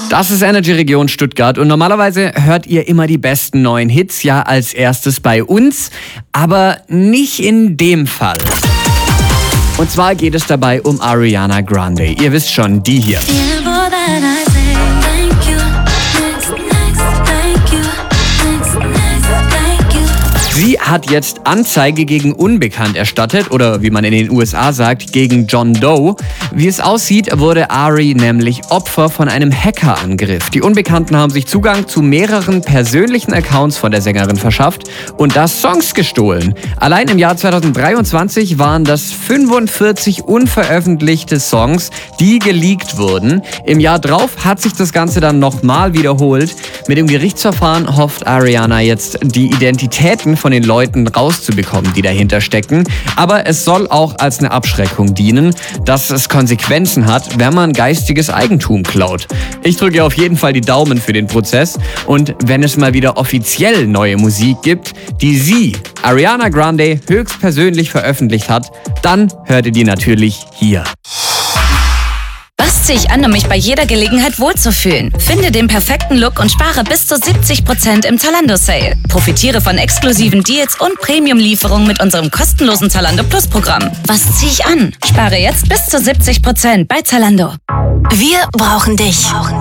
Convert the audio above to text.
Das ist Energy Region Stuttgart und normalerweise hört ihr immer die besten neuen Hits ja als erstes bei uns, aber nicht in dem Fall. Und zwar geht es dabei um Ariana Grande. Ihr wisst schon, die hier. Sie hat jetzt Anzeige gegen Unbekannt erstattet oder wie man in den USA sagt, gegen John Doe. Wie es aussieht, wurde Ari nämlich Opfer von einem Hackerangriff. Die Unbekannten haben sich Zugang zu mehreren persönlichen Accounts von der Sängerin verschafft und da Songs gestohlen. Allein im Jahr 2023 waren das 45 unveröffentlichte Songs, die geleakt wurden. Im Jahr drauf hat sich das Ganze dann nochmal wiederholt. Mit dem Gerichtsverfahren hofft Ariana jetzt, die Identitäten von den Leuten rauszubekommen, die dahinter stecken. Aber es soll auch als eine Abschreckung dienen, dass es Konsequenzen hat, wenn man geistiges Eigentum klaut. Ich drücke auf jeden Fall die Daumen für den Prozess und wenn es mal wieder offiziell neue Musik gibt, die sie, Ariana Grande, höchstpersönlich veröffentlicht hat, dann hört ihr die natürlich hier. Was ziehe ich an, um mich bei jeder Gelegenheit wohlzufühlen? Finde den perfekten Look und spare bis zu 70% im Zalando-Sale. Profitiere von exklusiven Deals und Premium-Lieferungen mit unserem kostenlosen Zalando Plus-Programm. Was ziehe ich an? Spare jetzt bis zu 70% bei Zalando. Wir brauchen dich.